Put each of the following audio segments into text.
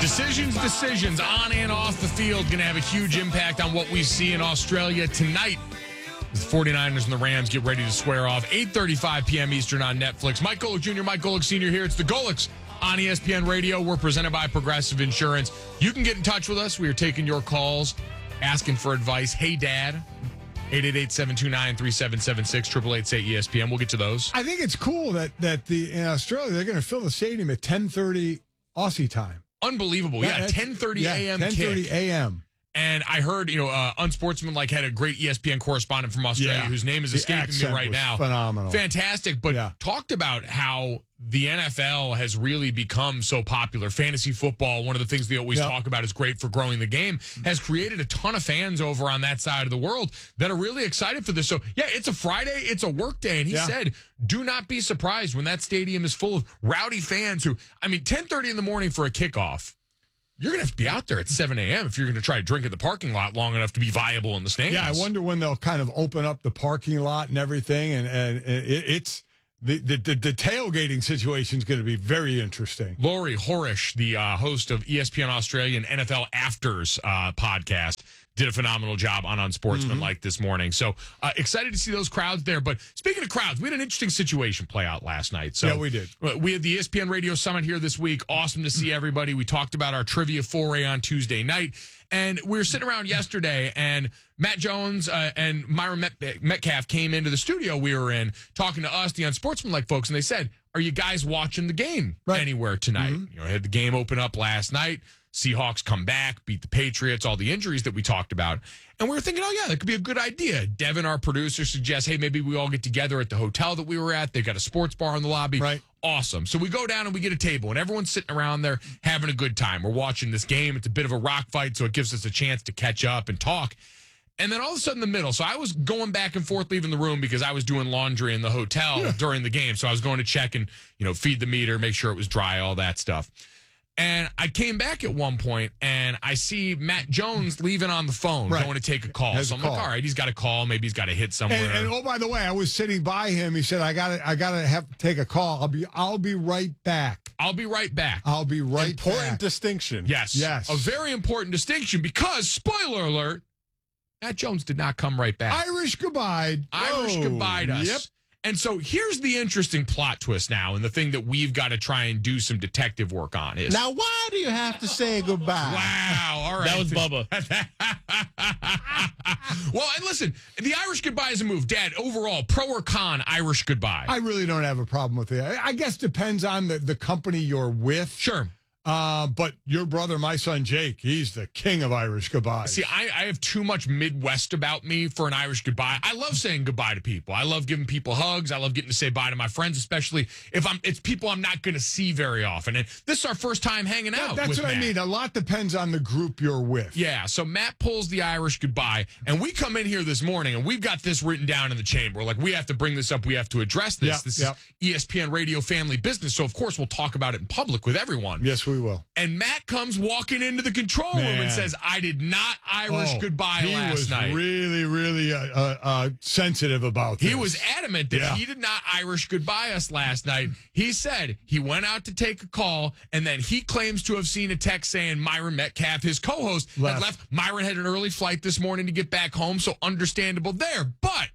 Decisions on and off the field going to have a huge impact on what we see in Australia tonight. The 49ers and the Rams get ready to square off. 8:35 p.m. Eastern on Netflix. Mike Golick Jr., Mike Golick Sr. here. It's the Golicks on ESPN Radio. We're presented by Progressive Insurance. You can get in touch with us. We are taking your calls, asking for advice. Hey, Dad. 888-729-3776, 888-SAY-ESPN. We'll get to those. I think it's cool that in Australia, they're going to fill the stadium at 10:30 Aussie time. Unbelievable. Yeah, 10:30 a.m. 10:30 a.m. And I heard, Unsportsmanlike had a great ESPN correspondent from Australia whose name is escaping me right now. Phenomenal. Fantastic. But talked about how the NFL has really become so popular. Fantasy football, one of the things we always talk about is great for growing the game, has created a ton of fans over on that side of the world that are really excited for this. So, it's a Friday. It's a work day. And he said, do not be surprised when that stadium is full of rowdy fans who, 10:30 in the morning for a kickoff. You're going to have to be out there at 7 a.m. if you're going to try to drink at the parking lot long enough to be viable in the stands. Yeah, I wonder when they'll kind of open up the parking lot and everything. And it's the tailgating situation is going to be very interesting. Laurie Horish, the host of ESPN Australia and NFL Afters podcast, did a phenomenal job on Unsportsmanlike this morning. So excited to see those crowds there. But speaking of crowds, we had an interesting situation play out last night. So we did. We had the ESPN Radio Summit here this week. Awesome to see everybody. We talked about our trivia foray on Tuesday night. And we were sitting around yesterday, and Matt Jones and Myron Metcalf came into the studio we were in talking to us, the Unsportsmanlike folks, and they said, are you guys watching the game anywhere tonight? I had the game open up last night. Seahawks come back, beat the Patriots, all the injuries that we talked about. And we were thinking, that could be a good idea. Devin, our producer, suggests, hey, maybe we all get together at the hotel that we were at. They've got a sports bar in the lobby. Right. Awesome. So we go down and we get a table, and everyone's sitting around there having a good time. We're watching this game. It's a bit of a rock fight, so it gives us a chance to catch up and talk. And then all of a sudden in the middle, so I was going back and forth leaving the room because I was doing laundry in the hotel during the game. So I was going to check and, feed the meter, make sure it was dry, all that stuff. And I came back at one point, and I see Matt Jones leaving on the phone, going to take a call. So I'm like, all right, he's got a call. Maybe he's got to hit somewhere. And oh, by the way, I was sitting by him. He said, I gotta have to take a call. I'll be right back. I'll be right back. I'll be right Important back. distinction. Yes. A very important distinction because, spoiler alert, Matt Jones did not come right back. Irish goodbye. Irish goodbye us. Yep. And so here's the interesting plot twist now, and the thing that we've got to try and do some detective work on is... Now, why do you have to say goodbye? Wow, all right. That was Bubba. Well, and listen, the Irish goodbye is a move. Dad, overall, pro or con Irish goodbye? I really don't have a problem with it. I guess depends on the company you're with. Sure. But your brother, my son Jake, he's the king of Irish goodbyes. See, I have too much Midwest about me for an Irish goodbye. I love saying goodbye to people. I love giving people hugs. I love getting to say bye to my friends, especially if it's people I'm not going to see very often. And this is our first time hanging out. That's what Matt. I mean. A lot depends on the group you're with. Yeah. So Matt pulls the Irish goodbye, and we come in here this morning, and we've got this written down in the chamber. Like, we have to bring this up. We have to address this. This is ESPN Radio family business. So of course we'll talk about it in public with everyone. Yes, we will. And Matt comes walking into the control room and says, I did not Irish goodbye last night. He was really, really sensitive about this. He was adamant that he did not Irish goodbye us last night. He said he went out to take a call, and then he claims to have seen a text saying Myron Metcalf, his co-host, had left. Myron had an early flight this morning to get back home, so understandable there. But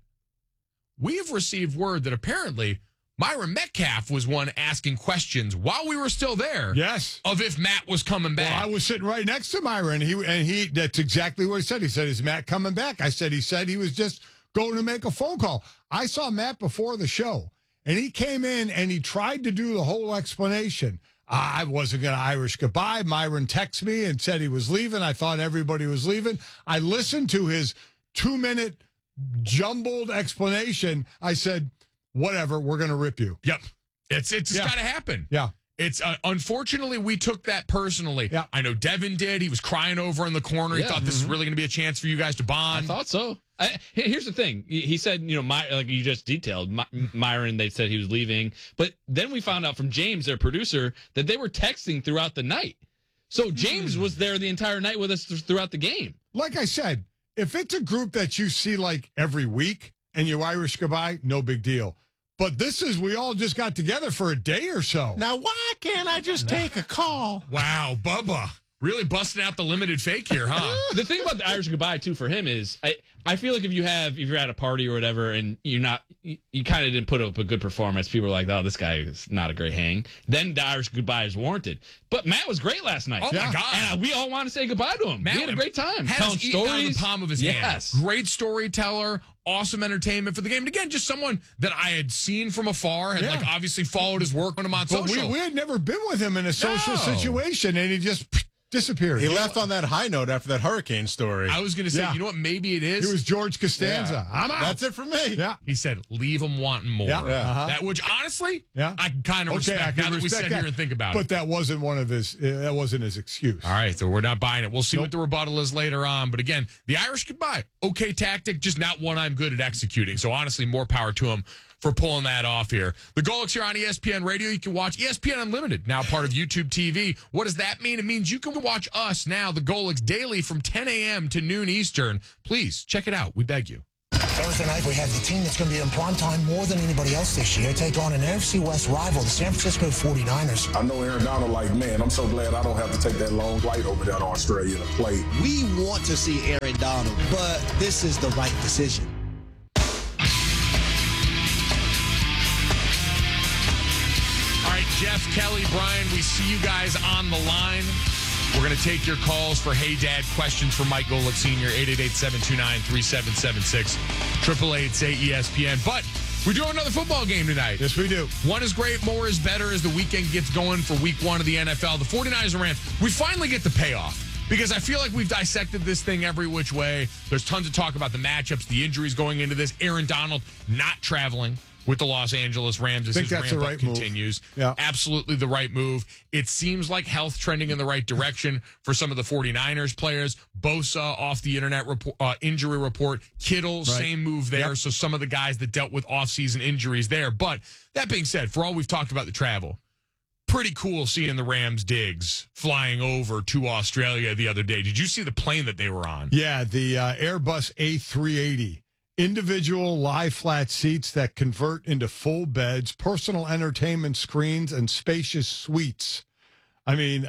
we have received word that apparently Myron Metcalf was one asking questions while we were still there. Yes. Of if Matt was coming back. Well, I was sitting right next to Myron. He that's exactly what he said. He said, is Matt coming back? He said he was just going to make a phone call. I saw Matt before the show, and he came in and he tried to do the whole explanation. I wasn't going to Irish goodbye. Myron texted me and said he was leaving. I thought everybody was leaving. I listened to his 2-minute jumbled explanation. I said, whatever, we're going to rip you. Yep. It's got to happen. Yeah. It's unfortunately, we took that personally. Yeah. I know Devin did. He was crying over in the corner. He thought this is really going to be a chance for you guys to bond. I thought so. Here's the thing. He said, like you just detailed, Myron, they said he was leaving. But then we found out from James, their producer, that they were texting throughout the night. So James was there the entire night with us throughout the game. Like I said, if it's a group that you see like every week and you Irish goodbye, no big deal. But this is, we all just got together for a day or so. Now, why can't I just take a call? Wow, Bubba. Really busting out the limited fake here, huh? The thing about the Irish goodbye too for him is I feel like if you're at a party or whatever and you kind of didn't put up a good performance, people are like, oh, this guy is not a great hang. Then the Irish goodbye is warranted. But Matt was great last night. Oh my God! And we all want to say goodbye to him. Matt we had a great time had telling his eat out of stories. the palm of his Yes. hand. Great storyteller. Awesome entertainment for the game. And again, just someone that I had seen from afar, had like obviously followed his work on him on But social. we had never been with him in a social No. situation, and he just disappeared. He left on that high note after that hurricane story. I was going to say, Yeah. you know what? Maybe it is. It was George Costanza. I'm out. That's it for me. Yeah. He said, leave them wanting more. Yeah. Uh-huh. That, which honestly, Yeah. I can kind of Okay, I respect can now that we respect sit that. here and think about But it. that wasn't one of his. That wasn't his excuse. All right, so we're not buying it. We'll see what the rebuttal is later on. But again, the Irish goodbye, okay tactic, just not one I'm good at executing. So honestly, more power to him for pulling that off here. The Golics here on ESPN Radio. You can watch ESPN Unlimited, now part of YouTube TV. What does that mean? It means you can watch us now, the Golics, daily from 10 a.m. to noon Eastern. Please check it out. We beg you. Thursday night, we have the team that's going to be in prime time more than anybody else this year take on an NFC West rival, the San Francisco 49ers. I know Aaron Donald like, man, I'm so glad I don't have to take that long flight over there to Australia to play. We want to see Aaron Donald, but this is the right decision. All right, Jeff, Kelly, Brian, we see you guys on the line. We're going to take your calls for Hey Dad questions for Mike Golick Sr., 888-729-3776, 888-SAY-ESPN. But we do have another football game tonight. Yes, we do. One is great, more is better as the weekend gets going for week one of the NFL. The 49ers and Rams, we finally get the payoff. Because I feel like we've dissected this thing every which way. There's tons of talk about the matchups, the injuries going into this. Aaron Donald not traveling with the Los Angeles Rams as Think his that's the ramp up right move. continues. Yeah. Absolutely the right move. It seems like health trending in the right direction for some of the 49ers players. Bosa off the internet injury report. Kittle, same move there. Yep. So some of the guys that dealt with offseason injuries there. But that being said, for all we've talked about the travel, pretty cool seeing the Rams digs flying over to Australia the other day. Did you see the plane that they were on? Yeah, the Airbus A380. Individual lie flat seats that convert into full beds, personal entertainment screens, and spacious suites. I mean,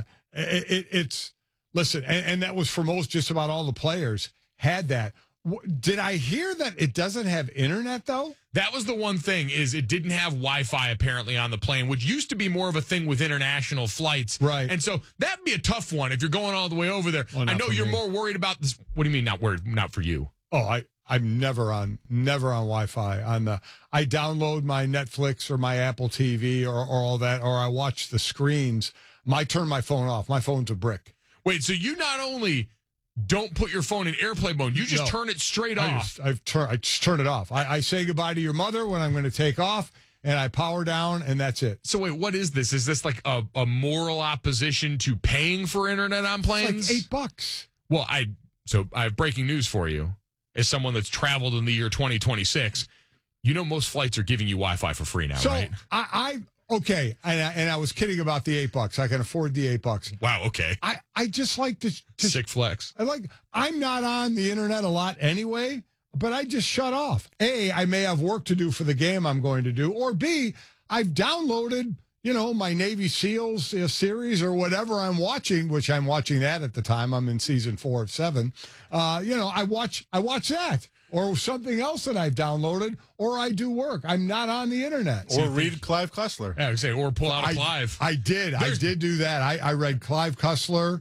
it's listen, and that was for most, just about all the players had that. Did I hear that it doesn't have internet though? That was the one thing, is it didn't have Wi-Fi apparently on the plane, which used to be more of a thing with international flights. Right. And so that'd be a tough one if you're going all the way over there. Well, I not know for you're me. more worried about this. What do you mean not worried? Not for you. Oh, I'm never on Wi-Fi. I download my Netflix or my Apple TV or all that, or I watch the screens. I turn my phone off. My phone's a brick. Wait, so you not only don't put your phone in airplane mode, you just No. turn it straight off. I just turn it off. I say goodbye to your mother when I'm going to take off, and I power down, and that's it. So wait, what is this? Is this like a moral opposition to paying for internet on planes? It's like $8. Well, I have breaking news for you. As someone that's traveled in the year 2026, you know most flights are giving you Wi-Fi for free now, So right? okay, and I was kidding about the $8. I can afford the $8. Wow, okay. I just like to Sick flex. I'm not on the internet a lot anyway, but I just shut off. A, I may have work to do for the game I'm going to do, or B, I've downloaded, my Navy SEALs series or whatever I'm watching, which I'm watching that at the time. I'm in season 4 of 7. I watch that or something else that I've downloaded, or I do work. I'm not on the internet. Or read Clive Cussler. Yeah, I would say, or pull out a Clive. I did do that. I read Clive Cussler.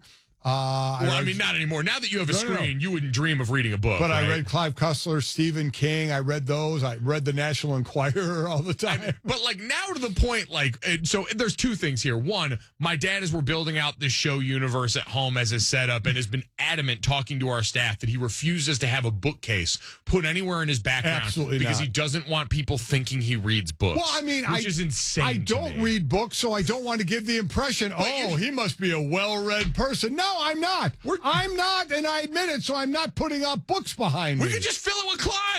I mean, not anymore. Now that you have a screen, you wouldn't dream of reading a book. But right? I read Clive Cussler, Stephen King. I read those. I read the National Enquirer all the time. But now to the point, so there's two things here. One, my dad, as we're building out this show universe at home as a setup, and has been adamant talking to our staff that he refuses to have a bookcase put anywhere in his background. Absolutely because not. he doesn't want people thinking he reads books. Well, I mean, which is insane. I to don't me. read books, so I don't want to give the impression, he must be a well-read person. No, I'm not. I'm not, and I admit it, so I'm not putting up books behind me. We could just fill it with Clives.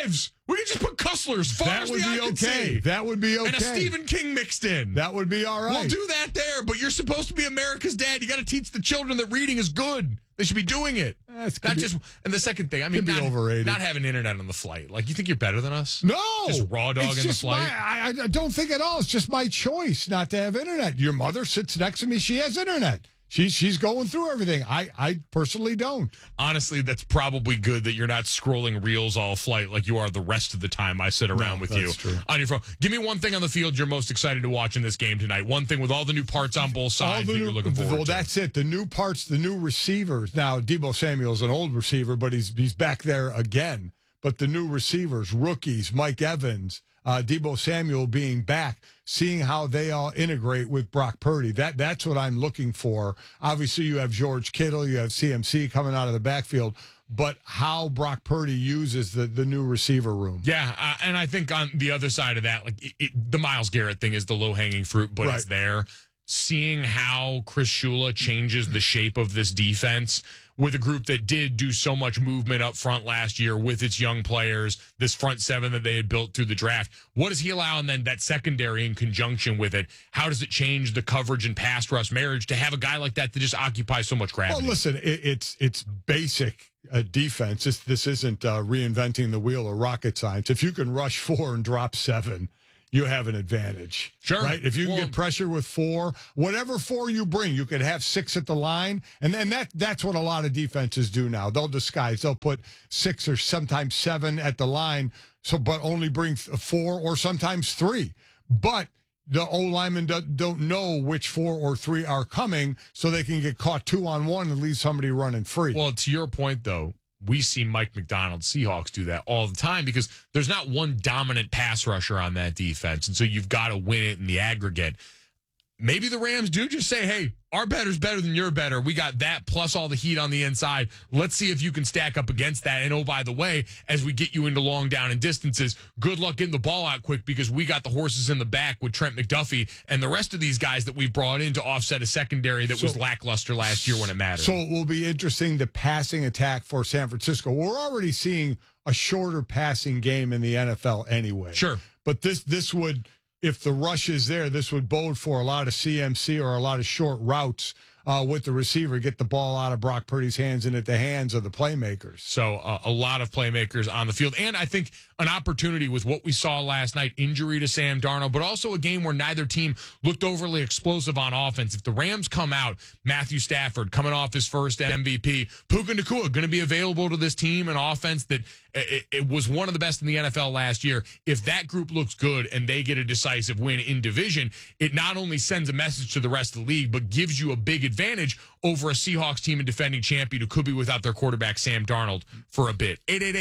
We could just put Kussler as far That as would the eye be can okay. see. That would be okay. And a Stephen King mixed in. That would be all right. We'll do that there, but you're supposed to be America's dad. You got to teach the children that reading is good. They should be doing it. That's Not just. And the second thing, I mean, could be not, overrated. not having internet on the flight. Like, you think you're better than us? No. Just raw dog It's in the just flight? I don't think at all. It's just my choice not to have internet. Your mother sits next to me. She has internet. She's going through everything. I personally don't. Honestly, that's probably good that you're not scrolling reels all flight like you are the rest of the time I sit around with you that's true. on your phone. Give me one thing on the field you're most excited to watch in this game tonight. One thing with all the new parts on both sides that you're looking forward well, to. that's it. The new parts, the new receivers. Now, Deebo Samuel's an old receiver, but he's back there again. But the new receivers, rookies, Mike Evans, Deebo Samuel being back, seeing how they all integrate with Brock Purdy. That's what I'm looking for. Obviously, you have George Kittle, you have CMC coming out of the backfield, but how Brock Purdy uses the new receiver room. Yeah, and I think on the other side of that, like the Myles Garrett thing is the low-hanging fruit, but it's there. Seeing how Chris Shula changes the shape of this defense with a group that did do so much movement up front last year with its young players, this front seven that they had built through the draft. What does he allow? And then that secondary in conjunction with it, how does it change the coverage and pass rush marriage to have a guy like that to just occupy so much gravity? Well, listen, it's basic defense. This isn't reinventing the wheel or rocket science. If you can rush 4 and drop 7, you have an advantage. Sure. Right? If you can get pressure with 4, whatever 4 you bring, you could have 6 at the line. And then that's what a lot of defenses do now. They'll disguise. They'll put 6 or sometimes 7 at the line, but only bring 4 or sometimes 3. But the O-linemen don't know which 4 or 3 are coming, so they can get caught 2-on-1 and leave somebody running free. Well, to your point, though, we see Mike McDonald, Seahawks, do that all the time because there's not one dominant pass rusher on that defense. And so you've got to win it in the aggregate. Maybe the Rams do just say, hey, our better's better than your better. We got that plus all the heat on the inside. Let's see if you can stack up against that. And oh, by the way, as we get you into long down and distances, good luck getting the ball out quick because we got the horses in the back with Trent McDuffie and the rest of these guys that we've brought in to offset a secondary that was lackluster last year when it mattered. So it will be interesting, the passing attack for San Francisco. We're already seeing a shorter passing game in the NFL anyway. Sure. But this would, if the rush is there, this would bode for a lot of CMC or a lot of short routes with the receiver, get the ball out of Brock Purdy's hands and at the hands of the playmakers. So a lot of playmakers on the field. And I think an opportunity with what we saw last night, injury to Sam Darnold, but also a game where neither team looked overly explosive on offense. If the Rams come out, Matthew Stafford coming off his first MVP, Puka Nacua going to be available to this team, an offense that it was one of the best in the NFL last year. If that group looks good and they get a decisive win in division, it not only sends a message to the rest of the league, but gives you a big advantage over a Seahawks team and defending champion who could be without their quarterback, Sam Darnold, for a bit.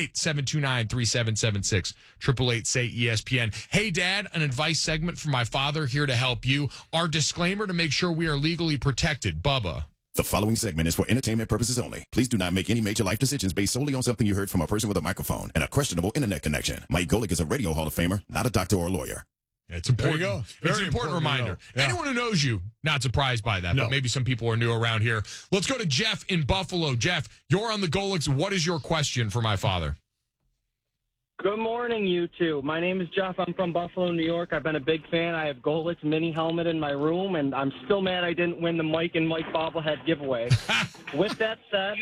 888-729-3776. 888-SAY-ESPN. Hey, Dad, an advice segment from my father here to help you. Our disclaimer to make sure we are legally protected. Bubba. The following segment is for entertainment purposes only. Please do not make any major life decisions based solely on something you heard from a person with a microphone and a questionable internet connection. Mike Golick is a radio Hall of Famer, not a doctor or lawyer. It's important. There you go. It's Very an important reminder. Yeah. Anyone who knows you, not surprised by that, No. but maybe some people are new around here. Let's go to Jeff in Buffalo. Jeff, you're on the Golicks. What is your question for my father? Good morning, you two. My name is Jeff. I'm from Buffalo, New York. I've been a big fan. I have Golicks mini helmet in my room, and I'm still mad I didn't win the Mike and Mike bobblehead giveaway. With that said,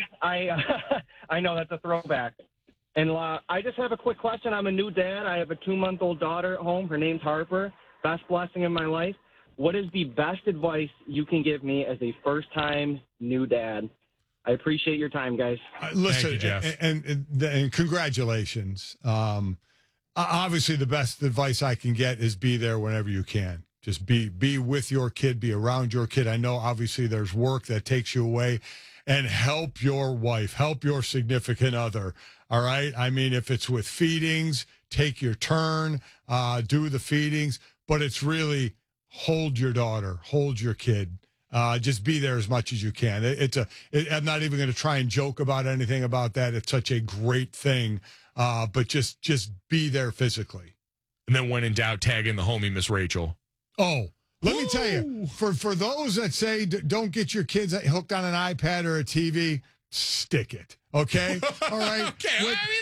I know that's a throwback. And I just have a quick question. I'm a new dad. I have a 2-month-old daughter at home. Her name's Harper. Best blessing in my life. What is the best advice you can give me as a first-time new dad? I appreciate your time, guys. Listen, Thank you, Jeff. And congratulations. Obviously, the best advice I can get is be there whenever you can. Just be with your kid, be around your kid. I know, obviously, there's work that takes you away. And help your wife, help your significant other. All right? I mean, if it's with feedings, take your turn, do the feedings. But it's really hold your daughter, hold your kid. Just be there as much as you can. I'm not even going to try and joke about anything about that. It's such a great thing. But just be there physically. And then when in doubt, tag in the homie, Miss Rachel. Oh, let me tell you, for those that say don't get your kids hooked on an iPad or a TV, stick it. Okay? All right? Okay, I mean,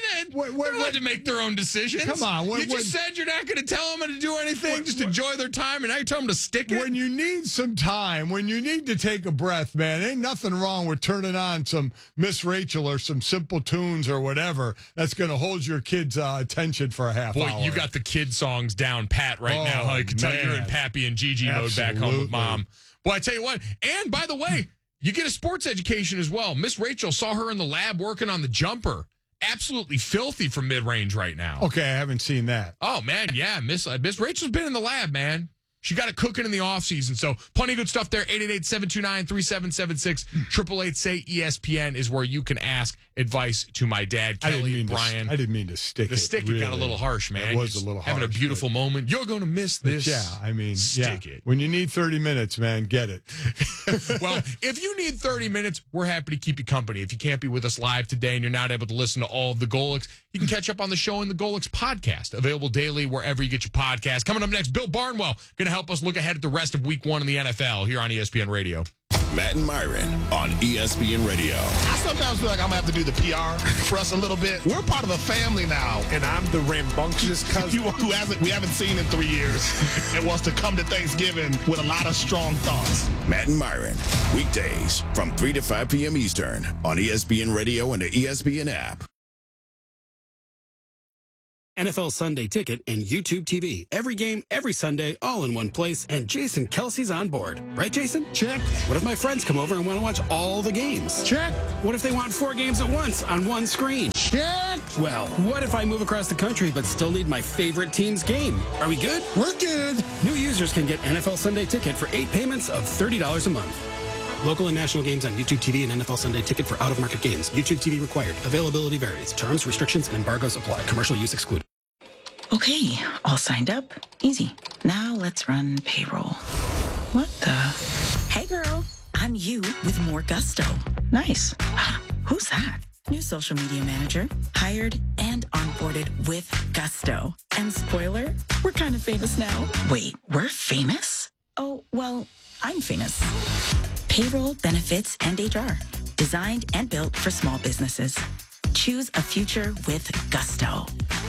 did. They're allowed to make their own decisions. Come on. You just said you're not going to tell them to do anything. Just enjoy their time, and now you tell them to stick it. When you need some time, when you need to take a breath, man, ain't nothing wrong with turning on some Miss Rachel or some Simple Tunes or whatever that's going to hold your kids' attention for a half hour. Boy, you got the kid songs down pat right now. I can tell you're in Pappy and Gigi mode back home with Mom. Well, I tell you what, and by the way, you get a sports education as well. Miss Rachel, saw her in the lab working on the jumper. Absolutely filthy from mid-range right now. Okay, I haven't seen that. Oh, man, yeah. Miss Rachel's been in the lab, man. She got it cooking in the offseason. So plenty of good stuff there. 888-729-3776. 888-SAY-ESPN is where you can ask advice to my dad, Kelly, Brian. I didn't mean to stick it. The stick really. got a little harsh, man. It was a little harsh. Having a beautiful moment. You're going to miss this. Yeah, I mean, stick it. When you need 30 minutes, man, get it. Well, if you need 30 minutes, we're happy to keep you company. If you can't be with us live today and you're not able to listen to all of the Golics, you can catch up on the show in the Golics podcast, available daily wherever you get your podcast. Coming up next, Bill Barnwell going to help us look ahead at the rest of week 1 in the NFL here on ESPN Radio. Matt and Myron on ESPN Radio. I sometimes feel like I'm going to have to do the PR for us a little bit. We're part of a family now. And I'm the rambunctious cousin who we haven't seen in 3 years and wants to come to Thanksgiving with a lot of strong thoughts. Matt and Myron, weekdays from 3 to 5 p.m. Eastern on ESPN Radio and the ESPN app. NFL Sunday Ticket and YouTube TV. Every game, every Sunday, all in one place. And Jason Kelsey's on board. Right, Jason? Check. What if my friends come over and want to watch all the games? Check. What if they want 4 games at once on one screen? Check. Well, what if I move across the country but still need my favorite team's game? Are we good? We're good. New users can get NFL Sunday Ticket for 8 payments of $30 a month. Local and national games on YouTube TV and NFL Sunday Ticket for out-of-market games. YouTube TV required. Availability varies. Terms, restrictions, and embargoes apply. Commercial use excluded. Okay, all signed up. Easy. Now let's run payroll. What the? Hey girl, I'm you with more gusto. Nice. Who's that? New social media manager. Hired and onboarded with gusto. And spoiler, we're kind of famous now. Wait, we're famous? Oh, well, I'm famous. Payroll, benefits, and HR. Designed and built for small businesses. Choose a future with gusto.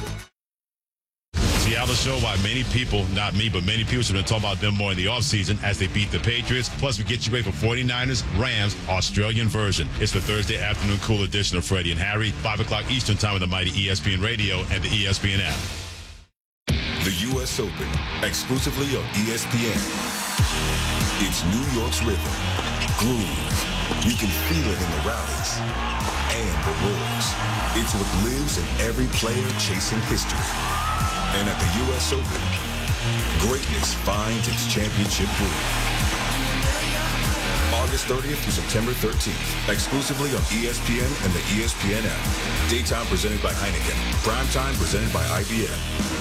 Seattle show why many people, not me, but many people have been talking about them more in the offseason as they beat the Patriots. Plus, we get you ready for 49ers, Rams, Australian version. It's the Thursday afternoon cool edition of Freddie and Harry, 5 o'clock Eastern time on the mighty ESPN Radio and the ESPN app. The U.S. Open, exclusively on ESPN. It's New York's rhythm, groove. You can feel it in the rallies and the roars. It's what lives in every player chasing history. And at the U.S. Open, greatness finds its championship groove. August 30th through September 13th, exclusively on ESPN and the ESPN app. Daytime presented by Heineken. Primetime presented by IBM.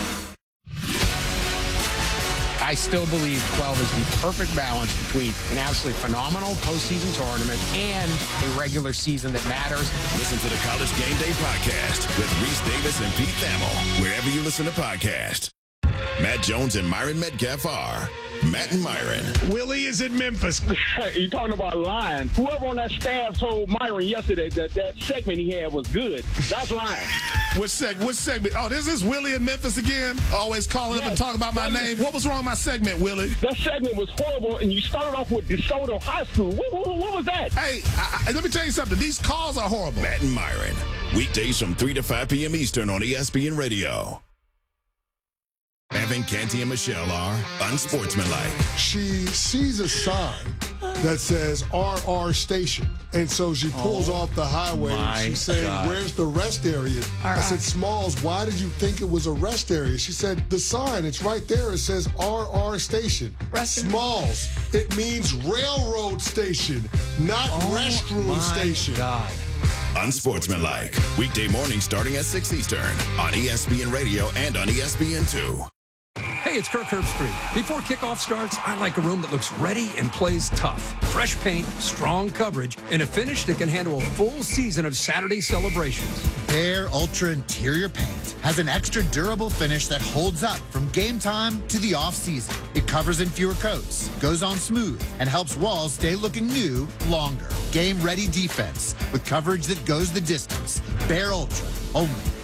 I still believe 12 is the perfect balance between an absolutely phenomenal postseason tournament and a regular season that matters. Listen to the College Game Day podcast with Reese Davis and Pete Thamel, wherever you listen to podcasts. Matt Jones and Myron Metcalf are Matt and Myron. Willie is in Memphis. You're talking about lying. Whoever on that staff told Myron yesterday that segment he had was good. That's lying. What segment? Oh, this is Willie in Memphis again? Always calling up and talking about my name. What was wrong with my segment, Willie? That segment was horrible, and you started off with DeSoto High School. What was that? Hey, let me tell you something. These calls are horrible. Matt and Myron. Weekdays from 3 to 5 p.m. Eastern on ESPN Radio. Evan, Canty, and Michelle are unsportsmanlike. She sees a sign that says RR Station. And so she pulls off the highway and she's saying, where's the rest area? I said, Smalls, why did you think it was a rest area? She said, the sign, it's right there. It says RR Station. Smalls, it means railroad station, not restroom station. God. Unsportsmanlike. Weekday morning starting at 6 Eastern on ESPN Radio and on ESPN2. Hey, it's Kirk Herbstreit. Before kickoff starts, I like a room that looks ready and plays tough. Fresh paint, strong coverage, and a finish that can handle a full season of Saturday celebrations. Behr Ultra Interior Paint has an extra durable finish that holds up from game time to the off-season. It covers in fewer coats, goes on smooth, and helps walls stay looking new longer. Game-ready defense with coverage that goes the distance. Behr Ultra, only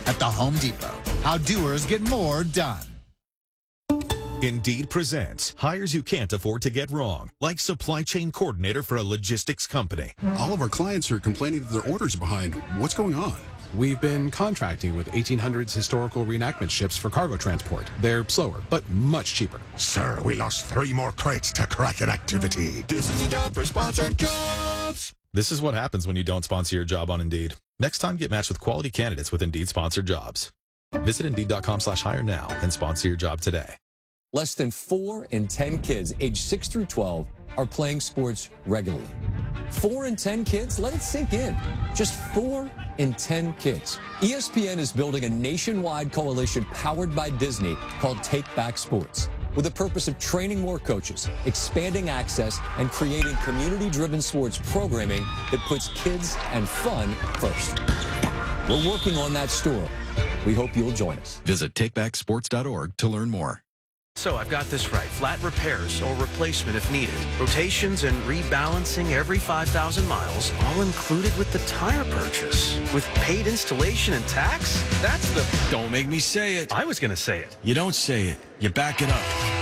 at the Home Depot. How doers get more done. Indeed presents hires you can't afford to get wrong, like supply chain coordinator for a logistics company. All of our clients are complaining that their orders are behind. What's going on? We've been contracting with 1800s historical reenactment ships for cargo transport. They're slower, but much cheaper. Sir, we lost 3 more crates to Kraken activity. This is a job for sponsored jobs. This is what happens when you don't sponsor your job on Indeed. Next time, get matched with quality candidates with Indeed sponsored jobs. Visit Indeed.com/hire now and sponsor your job today. Less than 4 in 10 kids aged 6 through 12 are playing sports regularly. 4 in 10 kids? Let it sink in. Just 4 in 10 kids. ESPN is building a nationwide coalition powered by Disney called Take Back Sports, with the purpose of training more coaches, expanding access, and creating community-driven sports programming that puts kids and fun first. We're working on that story. We hope you'll join us. Visit takebacksports.org to learn more. So I've got this right. Flat repairs or replacement if needed. Rotations and rebalancing every 5,000 miles, all included with the tire purchase. With paid installation and tax? That's the... Don't make me say it. I was going to say it. You don't say it. You back it up.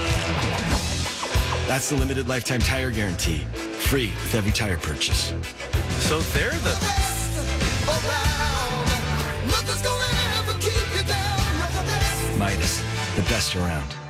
That's the limited lifetime tire guarantee. Free with every tire purchase. So they're the... Midas, the best around.